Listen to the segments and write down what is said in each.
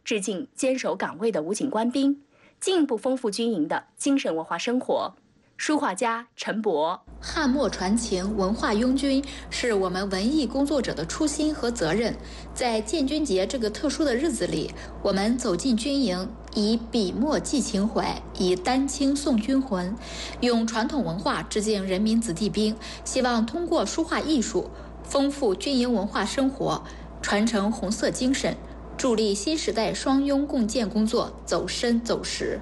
致敬坚守岗位的武警官兵，进一步丰富军营的精神文化生活。书画家陈博， 汉墨传情，文化拥军，是我们文艺工作者的初心和责任。在建军节这个特殊的日子里，我们走进军营，以笔墨寄情怀，以丹青送军魂，用传统文化致敬人民子弟兵，希望通过书画艺术丰富军营文化生活，传承红色精神，助力新时代双拥共建工作走深走实。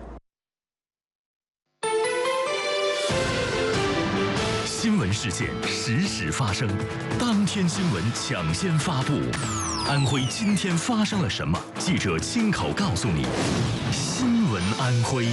新闻事件实时发生，当天新闻抢先发布。安徽今天发生了什么？记者亲口告诉你。新闻安徽。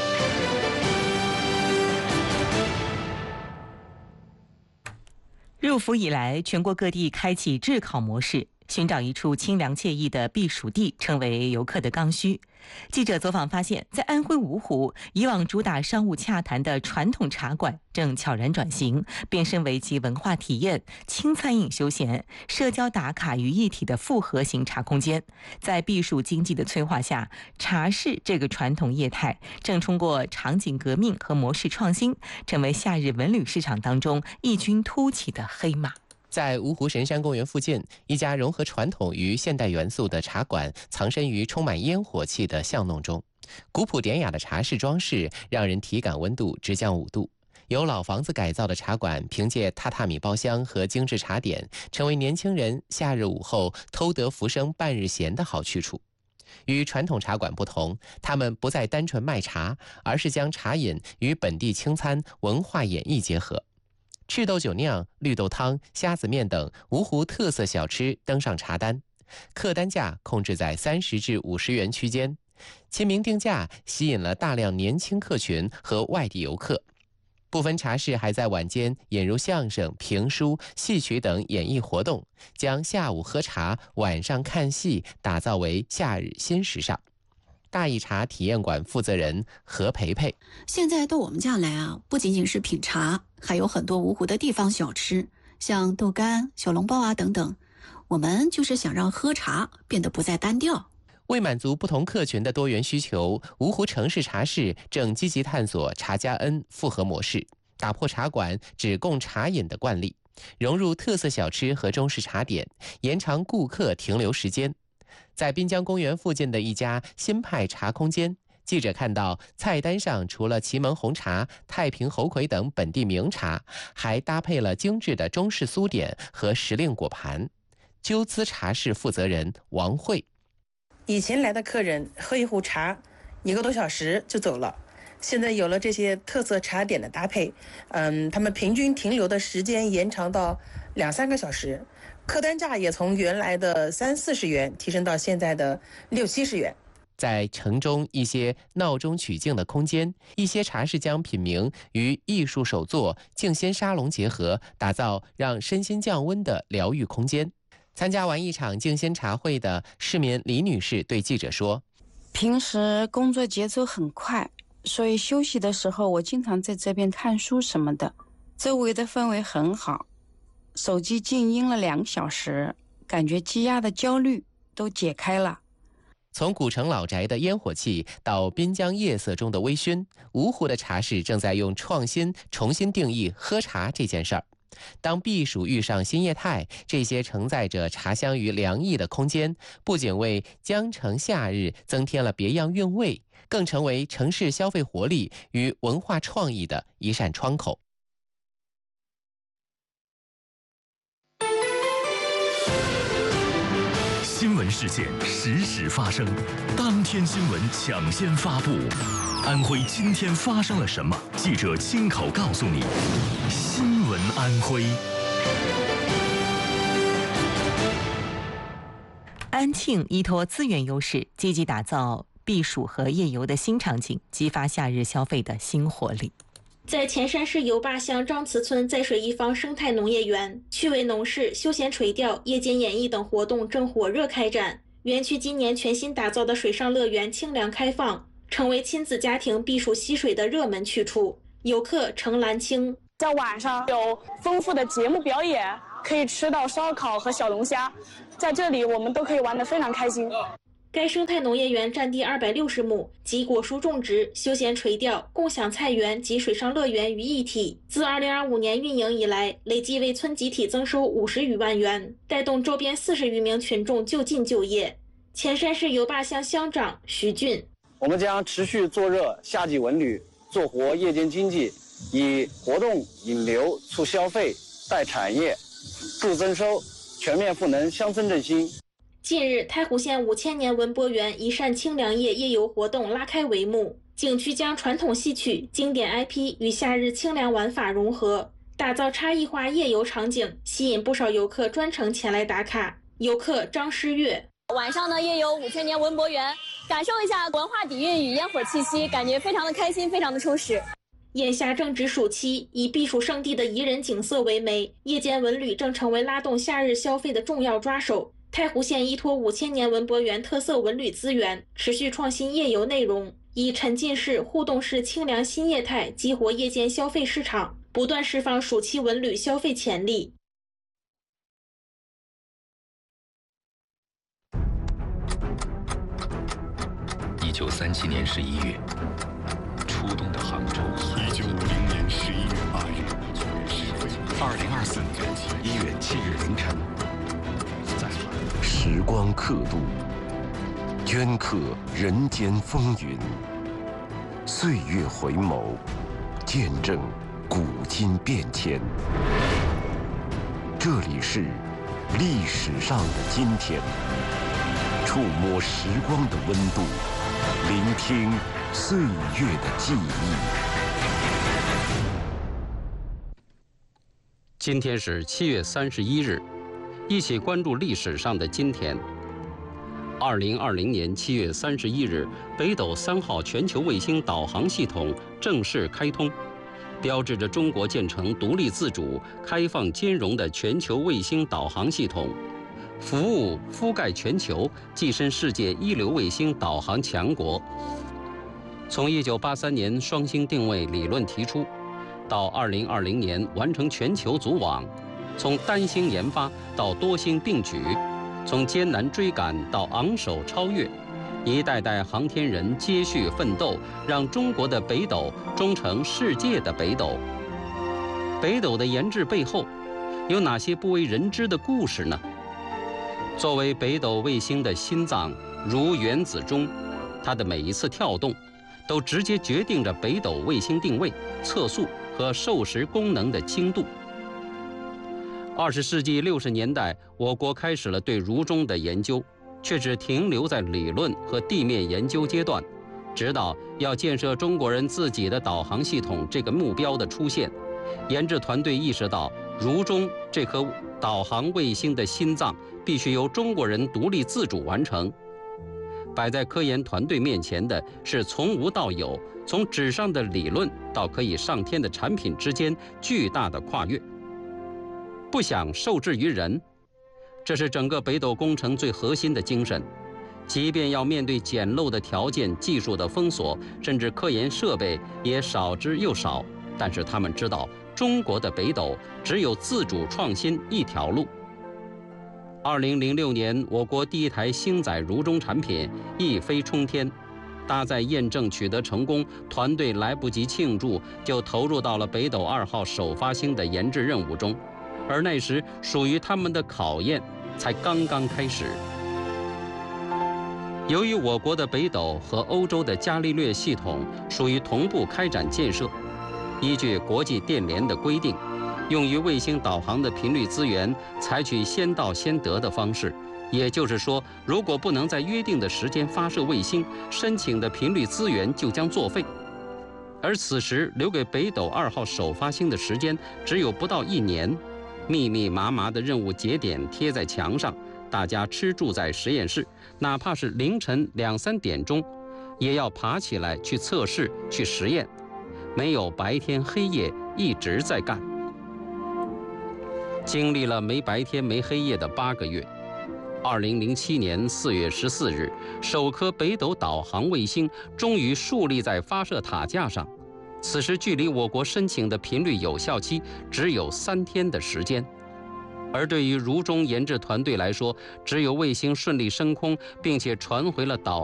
入伏以来，全国各地开启炙烤模式，寻找一处清凉惬意的避暑地成为游客的刚需。记者走访发现，在安徽芜湖，以往主打商务洽谈的传统茶馆正悄然转型，变身为集文化体验、轻餐饮休闲、社交打卡于一体的复合型茶空间。在避暑经济的催化下，茶室这个传统业态正通过场景革命和模式创新，成为夏日文旅市场当中异军突起的黑马。 在芜湖神山公园附近，一家融合传统与现代元素的茶馆藏身于充满烟火气的巷弄中。古朴典雅的茶室装饰让人体感温度直降5度。由老房子改造的茶馆，凭借榻榻米包厢和精致茶点，成为年轻人夏日午后偷得浮生半日闲的好去处。与传统茶馆不同，他们不再单纯卖茶，而是将茶饮与本地清餐、文化演绎结合。赤豆酒酿、绿豆汤、虾子面等芜湖特色小吃登上茶单，客单价控制在30至50元区间，亲民定价吸引了大量年轻客群和外地游客。部分茶室还在晚间引入相声、评书、戏曲等演艺活动，将下午喝茶、晚上看戏打造为夏日新时尚。大益茶体验馆负责人何培培： 现在到我们家来啊，不仅仅是品茶，还有很多芜湖的地方小吃，像豆干、小笼包啊等等。我们就是想让喝茶变得不再单调。 为满足不同客群的多元需求，芜湖城市茶室正积极探索茶加恩复合模式，打破茶馆只供茶饮的惯例，融入特色小吃和中式茶点，延长顾客停留时间。在滨江公园附近的一家新派茶空间，记者看到菜单上除了祁门红茶、太平猴魁等本地名茶，还搭配了精致的中式酥点和时令果盘。鸠兹茶室负责人王慧： 以前来的客人喝一壶茶1个多小时就走了，现在有了这些特色茶点的搭配，他们平均停留的时间延长到2-3个小时，客单价也从原来的30-40元提升到现在的60-70元。 在城中一些闹中取静的空间，一些茶室将品茗与艺术手作、静心沙龙结合，打造让身心降温的疗愈空间。参加完一场静心茶会的市民李女士对记者说： 平时工作节奏很快，所以休息的时候我经常在这边看书什么的，周围的氛围很好，手机静音了2小时，感觉积压的焦虑都解开了。 从古城老宅的烟火气到滨江夜色中的微醺，芜湖的茶室正在用创新重新定义喝茶这件事儿。当避暑遇上新业态，这些承载着茶香与凉意的空间，不仅为江城夏日增添了别样韵味，更成为城市消费活力与文化创意的一扇窗口。 新闻事件实时发生，当天新闻抢先发布。安徽今天发生了什么？记者亲口告诉你。新闻安徽。 安庆依托资源优势，积极打造避暑和夜游的新场景，激发夏日消费的新活力。 在前山市油坝乡张祠村在水一方生态农业园，趣味农事、休闲垂钓、夜间演艺等活动正火热开展。园区今年全新打造的水上乐园清凉开放，成为亲子家庭避暑嬉水的热门去处。游客程兰青： 在晚上有丰富的节目表演，可以吃到烧烤和小龙虾，在这里我们都可以玩得非常开心。 该生态农业园占地260亩，集果蔬种植、休闲垂钓、共享菜园及水上乐园于一体。自2025年运营以来，累计为村集体增收50余万元，带动周边40余名群众就近就业。前山市油坝乡乡长徐俊： 我们将持续做热夏季文旅，做活夜间经济，以活动引流、促消费、带产业、助增收，全面赋能乡村振兴。 近日，太湖县5000年文博园一扇清凉夜夜游活动拉开帷幕，景区将传统戏曲、经典 IP 与夏日清凉玩法融合，打造差异化夜游场景，吸引不少游客专程前来打卡。游客张诗月： 晚上呢，夜游5000年文博园，感受一下文化底蕴与烟火气息，感觉非常的开心，非常的充实。 眼下正值暑期，以避暑胜地的宜人景色为媒，夜间文旅正成为拉动夏日消费的重要抓手。太湖县依托5000年文博园特色文旅资源，持续创新夜游内容，以沉浸式、互动式清凉新业态激活夜间消费市场，不断释放暑期文旅消费潜力。 1937年11月，初冬的杭州。 1950年11月8日 ，2024年1月7日凌晨。 时光刻度，镌刻人间风云；岁月回眸，见证古今变迁。这里是历史上的今天，触摸时光的温度，聆听岁月的记忆。 今天是7月31日。一起关注历史上的今天。2020年7月31日，北斗3号全球卫星导航系统正式开通，标志着中国建成独立自主、开放兼容的全球卫星导航系统，服务覆盖全球，跻身世界一流卫星导航强国。从1983年双星定位理论提出，到2020年完成全球组网。从单星研发到多星并举，从艰难追赶到昂首超越，一代代航天人接续奋斗，让中国的北斗终成世界的北斗。北斗的研制背后，有哪些不为人知的故事呢？作为北斗卫星的心脏，如原子钟，它的每一次跳动，都直接决定着北斗卫星定位、测速和授时功能的精度。20世纪60年代，我国开始了对如钟的研究，却只停留在理论和地面研究阶段。直到要建设中国人自己的导航系统这个目标的出现，研制团队意识到，如钟这颗导航卫星的心脏必须由中国人独立自主完成。摆在科研团队面前的是从无到有，从纸上的理论到可以上天的产品之间巨大的跨越。不想受制于人，这是整个北斗工程最核心的精神。即便要面对简陋的条件、技术的封锁，甚至科研设备也少之又少，但是他们知道，中国的北斗只有自主创新一条路。2006年，我国第一台星载如钟产品一飞冲天，搭载验证取得成功，团队来不及庆祝，就投入到了北斗2号首发星的研制任务中。而那时属于他们的考验才刚刚开始。由于我国的北斗和欧洲的伽利略系统属于同步开展建设，依据国际电联的规定，用于卫星导航的频率资源采取先到先得的方式，也就是说，如果不能在约定的时间发射卫星，申请的频率资源就将作废。而此时留给北斗2号首发星的时间只有不到1年。密密麻麻的任务节点贴在墙上，大家吃住在实验室，哪怕是凌晨2、3点钟，也要爬起来去测试、去实验，没有白天黑夜，一直在干。经历了没白天没黑夜的8个月，2007年4月14日，首颗北斗导航卫星终于竖立在发射塔架上。此时距离我国申请的频率有效期只有3天的时间， 而对于如中研制团队来说，只有卫星顺利升空，并且传回了导